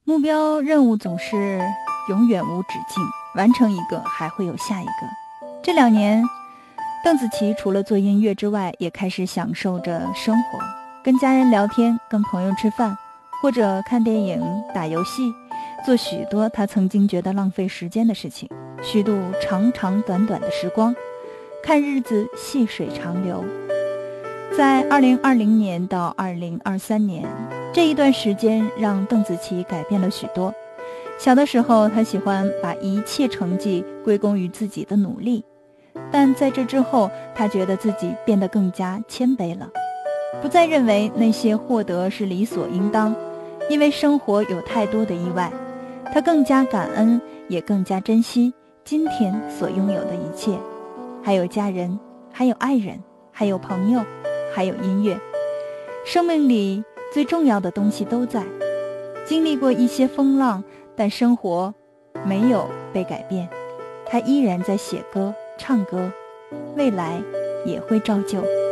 目标任务总是永远无止境，完成一个还会有下一个。这2年，邓紫棋除了做音乐之外，也开始享受着生活，跟家人聊天，跟朋友吃饭，或者看电影、打游戏，做许多她曾经觉得浪费时间的事情，虚度长长短短的时光，看日子细水长流。在2020年到2023年这一段时间，让邓紫棋改变了许多。小的时候，她喜欢把一切成绩归功于自己的努力，但在这之后，她觉得自己变得更加谦卑了，不再认为那些获得是理所应当，因为生活有太多的意外。她更加感恩，也更加珍惜今天所拥有的一切，还有家人，还有爱人，还有朋友，还有音乐。生命里最重要的东西都在，经历过一些风浪，但生活没有被改变，他依然在写歌唱歌，未来也会照旧。